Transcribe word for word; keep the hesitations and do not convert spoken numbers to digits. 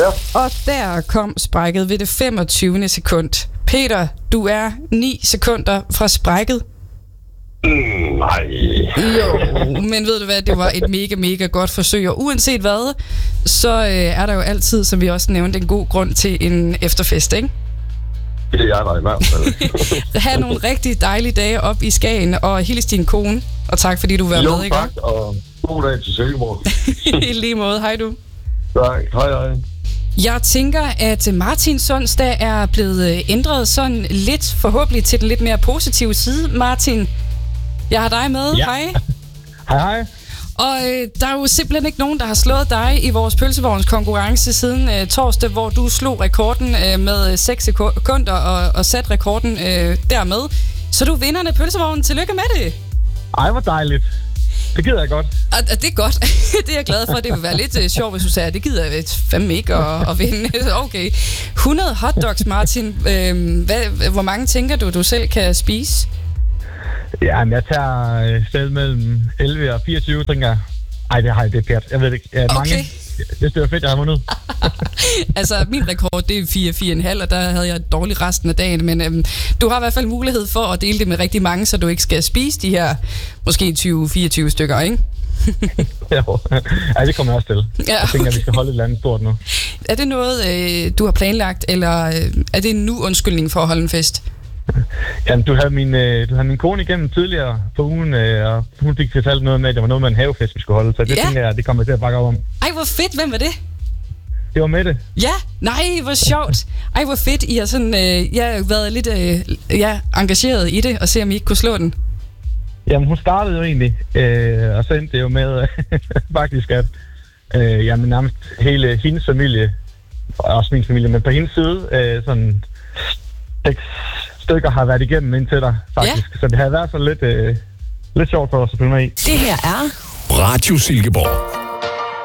Ja. Og der kom sprækket ved det femogtyvende sekund. Peter, du er ni sekunder fra sprækket. Mm, nej. Jo, men ved du hvad, det var et mega, mega godt forsøg. Og uanset hvad, så øh, er der jo altid, som vi også nævnte, en god grund til en efterfest, ikke? Det er jeg der i hvert fald. Ha' nogle rigtig dejlige dage op i Skagen, og hils din kone. Og tak fordi du var jo, med, ikke? Jo, tak, og god dag til Silkeborg. I lige måde, hej du. Tak, hej hej. Jeg tænker, at Martins onsdag er blevet ændret sådan lidt, forhåbentlig til den lidt mere positive side. Martin, jeg har dig med. Ja. Hej. Hej, hej. Og øh, der er jo simpelthen ikke nogen, der har slået dig i vores pølsevogns konkurrence siden øh, torsdag, hvor du slog rekorden øh, med seks sekunder og, og satte rekorden øh, dermed. Så du vinder af pølsevognen. Tillykke med det. Ej, hvor dejligt. Det gider jeg godt. Og, og det er godt. Det er jeg glad for. Det vil være lidt uh, sjovt, hvis du sagde, at det gider jeg fandme ikke at, at vinde. Okay. hundrede hotdogs, Martin. Øhm, hvad, hvor mange tænker du, du selv kan spise? Ja, men jeg tager øh, sted mellem elleve og fireogtyve, tænker jeg. Ej, det har jeg, det er pært. Jeg ved det ikke. Ja, okay. Mange. Det er fedt, jeg har vundet. Altså, min rekord, det er fire, fire komma fem, og der havde jeg et dårligt resten af dagen. Men øhm, du har i hvert fald mulighed for at dele det med rigtig mange, så du ikke skal spise de her måske tyve til fireogtyve stykker, ikke? Ja, det kommer jeg også til. Ja, okay. Jeg tænker, at vi skal holde et eller andet stort nu. Er det noget, øh, du har planlagt, eller øh, er det en nu undskyldning for at holde en fest? Jamen, du havde min, øh, du havde min kone igennem tidligere på ugen, øh, og hun fik fortalt noget med, at det var noget med en havefest, vi skulle holde. Så det ja. tænker jeg, det kommer jeg til at bakke op om. Ej, hvor fedt. Hvem var det? Det var Mette. Ja, nej, hvor sjovt. Ej, hvor fedt. I har sådan, øh, jeg har været lidt øh, ja, engageret i det, og se om I ikke kunne slå den. Jamen, hun startede jo egentlig, øh, og så endte det jo med faktisk, at øh, jamen, nærmest hele hendes familie, også min familie, men på hendes side, øh, sådan seks stykker har været igennem indtil dig, faktisk. Ja. Så det har været så lidt, øh, lidt sjovt for os at følge med i. Det her er Radio Silkeborg.